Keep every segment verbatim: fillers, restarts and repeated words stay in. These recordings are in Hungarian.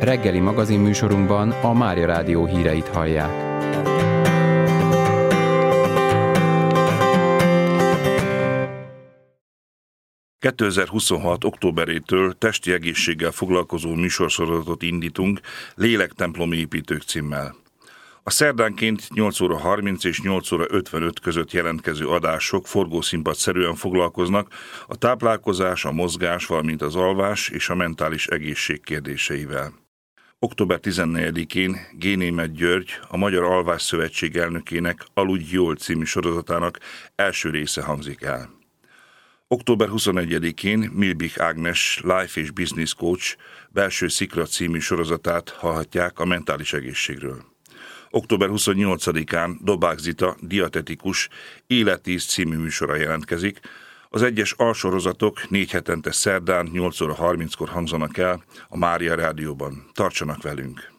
Reggeli magazinműsorunkban a Mária Rádió híreit hallják. kétezer-huszonhat. októberétől testi egészséggel foglalkozó műsorsorozatot indítunk Lélektemplomi építők címmel. A szerdánként nyolc óra harminc és nyolc óra ötvenöt között jelentkező adások forgószínpadszerűen foglalkoznak a táplálkozás, a mozgás, valamint az alvás és a mentális egészség kérdéseivel. október tizennegyedikén G. Németh György, a Magyar Alvás Szövetség elnökének Aludj jól című sorozatának első része hangzik el. október huszonegyedikén Milbich Ágnes Life és Business Coach Belső Szikra című sorozatát hallhatják a mentális egészségről. október huszonnyolcadikán Dobák Zita dietetikus Életíz című műsora jelentkezik. Az egyes alsorozatok négy hetente szerdán nyolc óra harminckor hangzanak el a Mária Rádióban. Tartsanak velünk!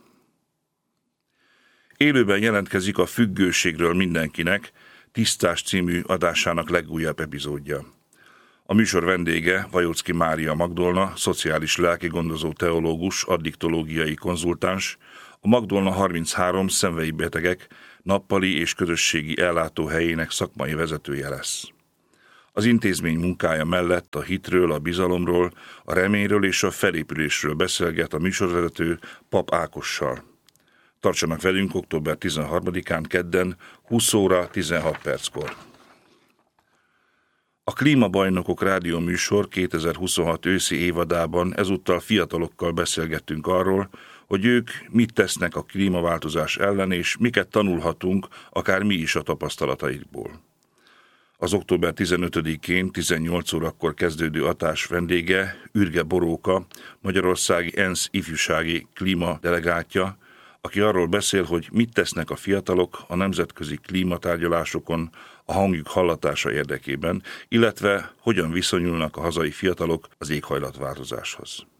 Élőben jelentkezik a Függőségről mindenkinek Tisztás című adásának legújabb epizódja. A műsor vendége Vajocki Mária Magdolna, szociális lelkigondozó teológus, addiktológiai konzultáns, a Magdolna harminchárom szenvei betegek nappali és közösségi ellátóhelyének szakmai vezetője lesz. Az intézmény munkája mellett a hitről, a bizalomról, a reményről és a felépülésről beszélget a műsorvezető Pap Ákossal. Tartsanak velünk október tizenharmadikán kedden húsz óra tizenhat perckor. A Klímabajnokok rádióműsor kétezer-huszonhat őszi évadában ezúttal fiatalokkal beszélgettünk arról, hogy ők mit tesznek a klímaváltozás ellen, és miket tanulhatunk, akár mi is a tapasztalataikból. Az október tizenötödikén tizennyolc órakor kezdődő adás vendége Ürge Boróka, magyarországi ENSZ ifjúsági klímadelegátja, aki arról beszél, hogy mit tesznek a fiatalok a nemzetközi klímatárgyalásokon a hangjuk hallatása érdekében, illetve hogyan viszonyulnak a hazai fiatalok az éghajlatváltozáshoz.